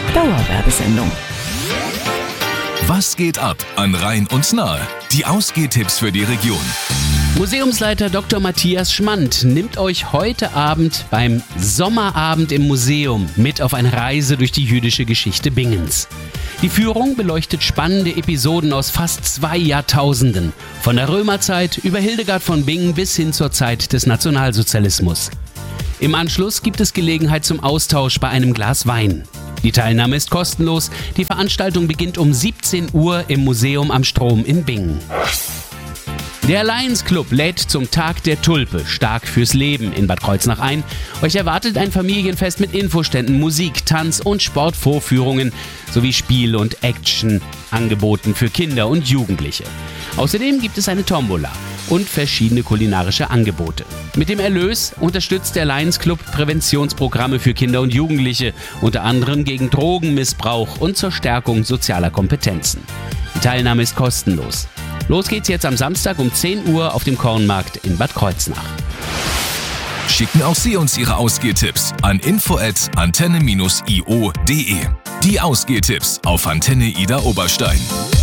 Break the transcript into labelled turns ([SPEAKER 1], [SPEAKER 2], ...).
[SPEAKER 1] Dauerwerbesendung.
[SPEAKER 2] Was geht ab an Rhein und Nahe? Die Ausgehtipps für die Region.
[SPEAKER 3] Museumsleiter Dr. Matthias Schmand nimmt euch heute Abend beim Sommerabend im Museum mit auf eine Reise durch die jüdische Geschichte Bingens. Die Führung beleuchtet spannende Episoden aus fast 2 Jahrtausenden, von der Römerzeit über Hildegard von Bingen bis hin zur Zeit des Nationalsozialismus. Im Anschluss gibt es Gelegenheit zum Austausch bei einem Glas Wein. Die Teilnahme ist kostenlos. Die Veranstaltung beginnt um 17 Uhr im Museum am Strom in Bingen. Der Lions Club lädt zum Tag der Tulpe, stark fürs Leben in Bad Kreuznach ein. Euch erwartet ein Familienfest mit Infoständen, Musik, Tanz und Sportvorführungen sowie Spiel- und Action-Angeboten für Kinder und Jugendliche. Außerdem gibt es eine Tombola und verschiedene kulinarische Angebote. Mit dem Erlös unterstützt der Lions Club Präventionsprogramme für Kinder und Jugendliche, unter anderem gegen Drogenmissbrauch und zur Stärkung sozialer Kompetenzen. Die Teilnahme ist kostenlos. Los geht's jetzt am Samstag um 10 Uhr auf dem Kornmarkt in Bad Kreuznach.
[SPEAKER 2] Schicken auch Sie uns Ihre Ausgehtipps an info@antenne-io.de. Die Ausgehtipps auf Antenne Ida Oberstein.